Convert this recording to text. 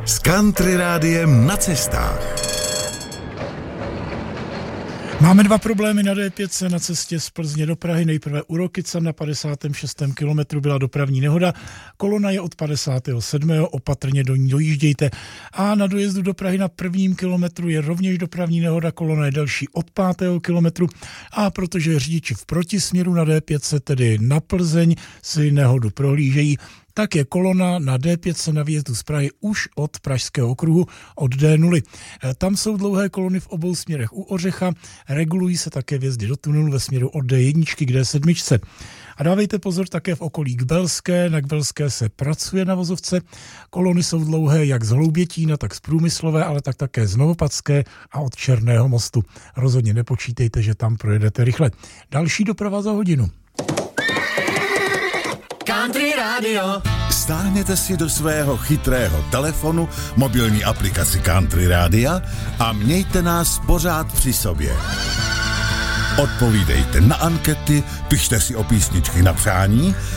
S Country Rádiem na cestách. Máme dva problémy na D5 na cestě z Plzně do Prahy. Nejprve u Rokycan na 56. kilometru byla dopravní nehoda. Kolona je od 57. Opatrně do ní dojíždějte. A na dojezdu do Prahy na 1. kilometru je rovněž dopravní nehoda. Kolona je delší od 5. kilometru. A protože řidiči v protisměru na D5, tedy na Plzeň, si nehodu prohlížejí, tak je kolona na D5 na výjezdu z Prahy už od Pražského okruhu od D0. Tam jsou dlouhé kolony v obou směrech u Ořecha, regulují se také vjezdy do tunelu ve směru od D1 k D7. A dávejte pozor také v okolí Kbelské, na Kbelské se pracuje na vozovce, kolony jsou dlouhé jak z Hloubětína, tak z Průmyslové, ale tak také z Novopatské a od Černého mostu. Rozhodně nepočítejte, že tam projedete rychle. Další doprava za hodinu. Country Radio. Stáhněte si do svého chytrého telefonu mobilní aplikaci Country Rádia a mějte nás pořád při sobě. Odpovídejte na ankety, pište si o písničky na přání